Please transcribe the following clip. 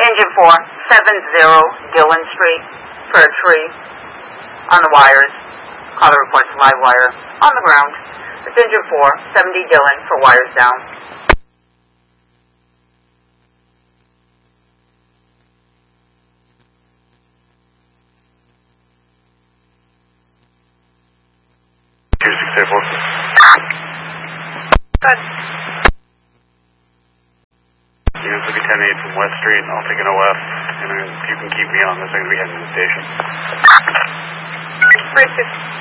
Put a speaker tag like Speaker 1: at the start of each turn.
Speaker 1: Engine 470 Dillon Street for a tree on the wires. Caller reports live wire on the ground. It's Engine 470 Dillon for wires down.
Speaker 2: Good. Units will be 10-8 from West Street, and I'll take an OF, and then you can keep me on this, I'm going to be heading to the station.
Speaker 3: Bridge